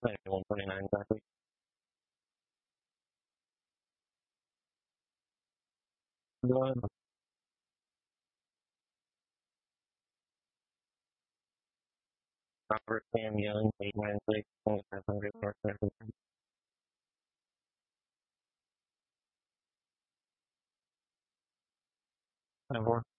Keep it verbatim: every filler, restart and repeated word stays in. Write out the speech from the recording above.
one twenty-nine exactly. Go ahead. Robert Sam Young, eight nine six, twenty-five hundred North Jefferson. Five four.